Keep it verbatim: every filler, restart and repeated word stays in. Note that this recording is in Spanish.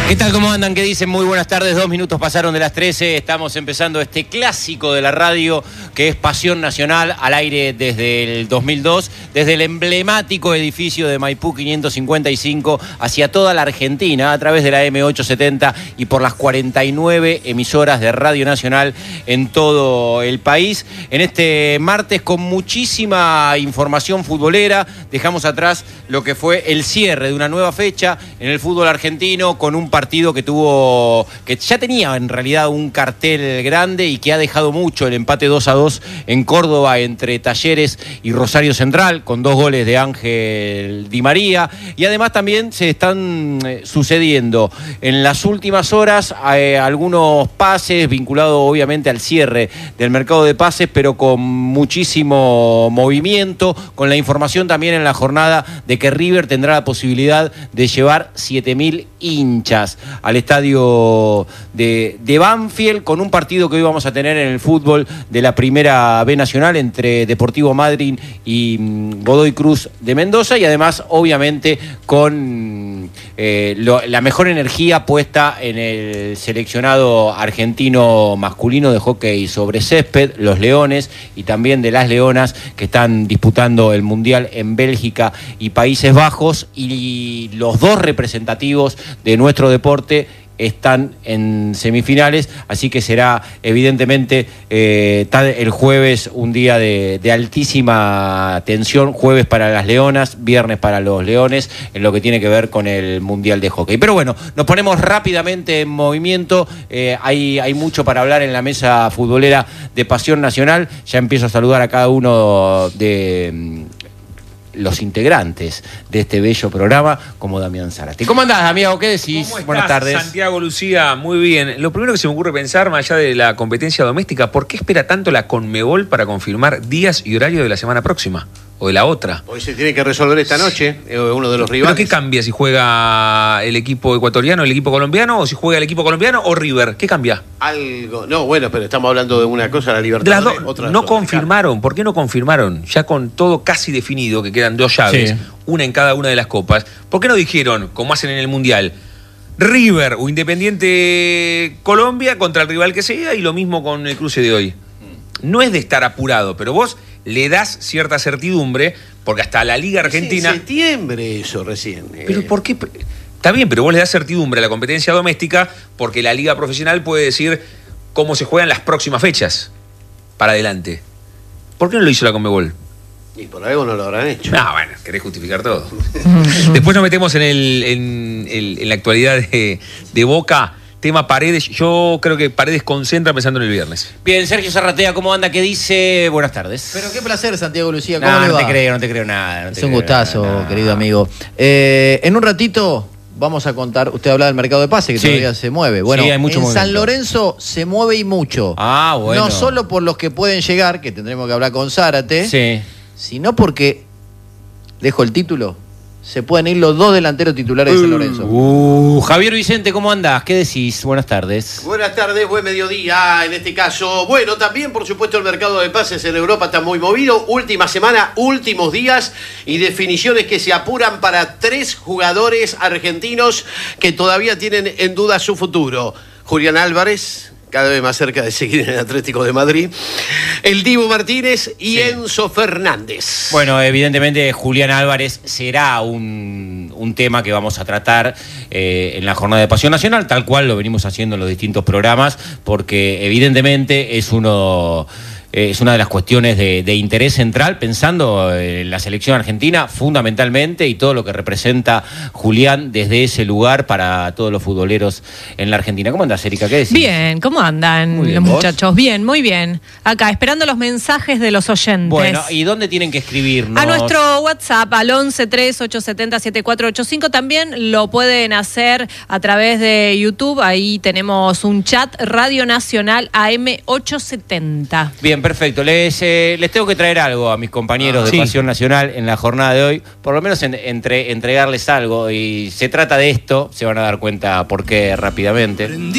¿Qué tal? ¿Cómo andan? ¿Qué dicen? Muy buenas tardes. Dos minutos pasaron de las trece. Estamos empezando este clásico de la radio que es Pasión Nacional, al aire desde el dos mil dos, desde el emblemático edificio de Maipú quinientos cincuenta y cinco hacia toda la Argentina a través de la eme ochocientos setenta y por las cuarenta y nueve emisoras de Radio Nacional en todo el país. En este martes con muchísima información futbolera, dejamos atrás lo que fue el cierre de una nueva fecha en el fútbol argentino con un partido que tuvo, que ya tenía en realidad un cartel grande y que ha dejado mucho, el empate dos a dos en Córdoba entre Talleres y Rosario Central, con dos goles de Ángel Di María, y además también se están eh, sucediendo en las últimas horas eh, algunos pases vinculados obviamente al cierre del mercado de pases, pero con muchísimo movimiento, con la información también en la jornada de que River tendrá la posibilidad de llevar siete mil hinchas al estadio de, de Banfield, con un partido que hoy vamos a tener en el fútbol de la Primera B Nacional entre Deportivo Madryn y mm, Godoy Cruz de Mendoza, y además obviamente con eh, lo, la mejor energía puesta en el seleccionado argentino masculino de hockey sobre césped, los Leones, y también de las Leonas, que están disputando el Mundial en Bélgica y Países Bajos, y los dos representativos de nuestro deporte están en semifinales, así que será evidentemente eh, el jueves un día de, de altísima tensión, jueves para las Leonas, viernes para los Leones, en lo que tiene que ver con el Mundial de Hockey. Pero bueno, nos ponemos rápidamente en movimiento, eh, hay, hay mucho para hablar en la mesa futbolera de Pasión Nacional. Ya empiezo a saludar a cada uno de los integrantes de este bello programa, como Damián Zárate. ¿Cómo andás, amigo? ¿Qué decís? ¿Cómo estás, Buenas tardes. Santiago, Lucía? Muy bien. Lo primero que se me ocurre pensar, más allá de la competencia doméstica, ¿por qué espera tanto la Conmebol para confirmar días y horario de la semana próxima? ¿O de la otra? Hoy se tiene que resolver esta noche, eh, uno de los rivales. ¿Pero qué cambia si juega el equipo ecuatoriano, el equipo colombiano, o si juega el equipo colombiano o River? ¿Qué cambia? Algo. No, bueno, pero estamos hablando de una cosa, la De las Libertadores. dos, otra no cosa. confirmaron. ¿Por qué no confirmaron? Ya con todo casi definido, que quedan dos llaves, Sí. una en cada una de las copas. ¿Por qué no dijeron, como hacen en el Mundial, River o Independiente Colombia contra el rival que sea, y lo mismo con el cruce de hoy? No es de estar apurado, pero vos le das cierta certidumbre, porque hasta la Liga Argentina... Es en septiembre eso recién. Eh. ¿Pero por qué? Está bien, pero vos le das certidumbre a la competencia doméstica porque la Liga Profesional puede decir cómo se juegan las próximas fechas para adelante. ¿Por qué no lo hizo la Conmebol? Y por algo no lo habrán hecho. No, bueno, querés justificar todo. Después nos metemos en, el, en, el, en la actualidad de, de Boca. Tema Paredes, yo creo que Paredes concentra pensando en el viernes. Bien, Sergio Zarratea, ¿cómo anda? ¿Qué dice? Buenas tardes. Pero qué placer, Santiago Lucía, ¿cómo No, le no va? te creo, no te creo nada. No te Es un creo gustazo, nada, no. querido amigo. Eh, en un ratito vamos a contar, usted habla del mercado de pase, que Sí. todavía se mueve. Bueno, Sí, hay mucho en movimiento. San Lorenzo se mueve y mucho. Ah, bueno. No solo por los que pueden llegar, que tendremos que hablar con Zárate, Sí. sino porque, dejo el título, se pueden ir los dos delanteros titulares de San Lorenzo. Uh, Javier Vicente, ¿cómo andás? ¿Qué decís? Buenas tardes. Buenas tardes, buen mediodía en este caso. Bueno, también por supuesto el mercado de pases en Europa está muy movido. Última semana, últimos días y definiciones que se apuran para tres jugadores argentinos que todavía tienen en duda su futuro. Julián Álvarez, cada vez más cerca de seguir en el Atlético de Madrid, el Dibu Martínez y Sí. Enzo Fernández. Bueno, evidentemente Julián Álvarez será un, un tema que vamos a tratar eh, en la jornada de Pasión Nacional, tal cual lo venimos haciendo en los distintos programas, porque evidentemente es uno... Es una de las cuestiones de, de interés central, pensando en la selección argentina fundamentalmente y todo lo que representa Julián desde ese lugar para todos los futboleros en la Argentina. ¿Cómo andás, Erika? ¿Qué decís? Bien, ¿cómo andan Muy bien, los ¿vos? muchachos? Bien, muy bien. Acá, esperando los mensajes de los oyentes. Bueno, ¿y dónde tienen que escribirnos? A nuestro WhatsApp, al once tres ocho siete cero siete cuatro ocho cinco. También lo pueden hacer a través de YouTube. Ahí tenemos un chat, Radio Nacional A M ochocientos setenta. Bien, perfecto. Les, eh, les tengo que traer algo a mis compañeros Ah, de sí. Pasión Nacional en la jornada de hoy, por lo menos en, entre, entregarles algo, y se trata de esto, se van a dar cuenta por qué rápidamente.